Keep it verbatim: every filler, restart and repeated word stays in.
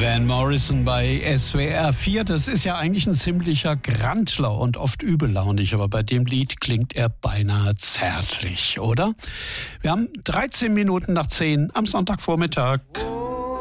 Van Morrison bei S W R vier, das ist ja eigentlich ein ziemlicher Grantler und oft übellaunig, aber bei dem Lied klingt er beinahe zärtlich, oder? Wir haben dreizehn Minuten nach zehn am Sonntagvormittag.